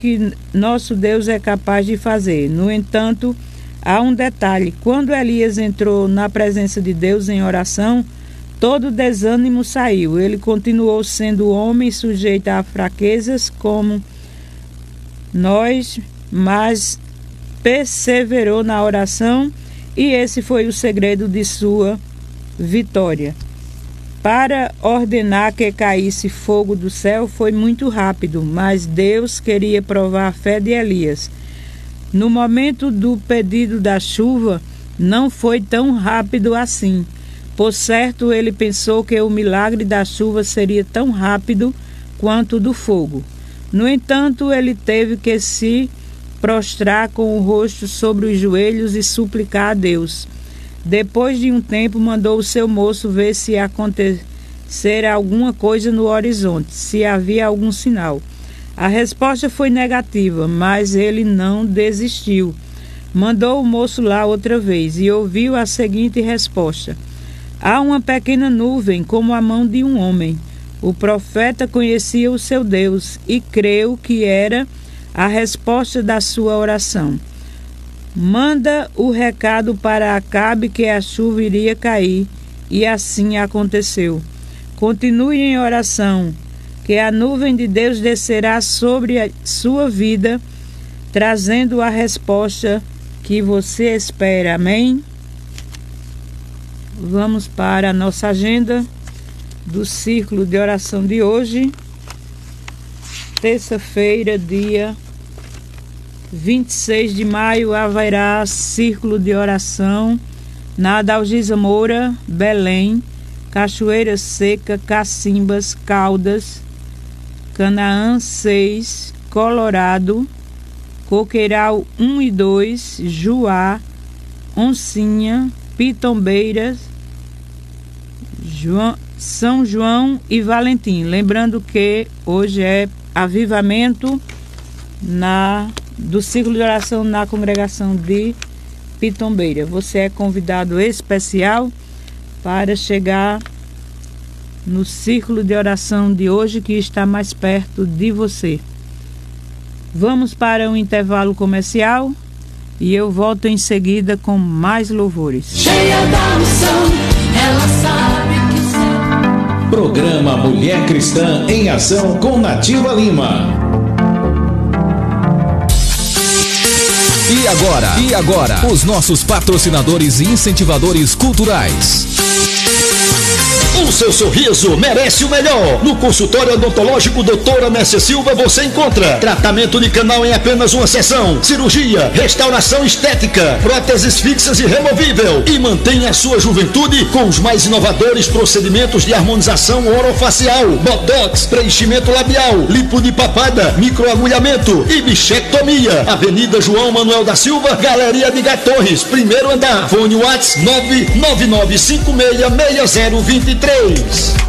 que nosso Deus é capaz de fazer. No entanto, há um detalhe: quando Elias entrou na presença de Deus em oração, todo o desânimo saiu. Ele continuou sendo homem, sujeito a fraquezas como nós, mas perseverou na oração, e esse foi o segredo de sua vitória. Para ordenar que caísse fogo do céu foi muito rápido, mas Deus queria provar a fé de Elias. No momento do pedido da chuva, não foi tão rápido assim. Por certo, ele pensou que o milagre da chuva seria tão rápido quanto o do fogo. No entanto, ele teve que se prostrar com o rosto sobre os joelhos e suplicar a Deus. Depois de um tempo, mandou o seu moço ver se acontecer alguma coisa no horizonte, se havia algum sinal. A resposta foi negativa, mas ele não desistiu. Mandou o moço lá outra vez e ouviu a seguinte resposta: há uma pequena nuvem como a mão de um homem. O profeta conhecia o seu Deus e creu que era a resposta da sua oração. Manda o recado para Acabe que a chuva iria cair, e assim aconteceu. Continue em oração, que a nuvem de Deus descerá sobre a sua vida, trazendo a resposta que você espera. Amém? Vamos para a nossa agenda do círculo de oração de hoje. Terça-feira, dia 26 de maio, haverá círculo de oração na Adalgisa Moura, Belém, Cachoeira Seca, Cacimbas, Caldas, Canaã 6, Colorado, Coqueiral 1 e 2, Juá, Oncinha, Pitombeiras, São João e Valentim. Lembrando que hoje é avivamento do círculo de oração na congregação de Pitombeira. Você é convidado especial para chegar no círculo de oração de hoje, que está mais perto de você. Vamos para um intervalo comercial e eu volto em seguida com mais louvores. Cheia da unção, ela sabe que o céu... Programa Mulher Cristã em Ação com Nativa Lima. E agora, os nossos patrocinadores e incentivadores culturais. O seu sorriso merece o melhor. No consultório odontológico Doutora Messia Silva você encontra tratamento de canal em apenas uma sessão, cirurgia, restauração estética, próteses fixas e removível, e mantenha a sua juventude com os mais inovadores procedimentos de harmonização orofacial, botox, preenchimento labial, lipo de papada, microagulhamento e bichectomia. Avenida João Manuel da Silva, Galeria de Torres, primeiro andar. Fone WhatsApp 999566023.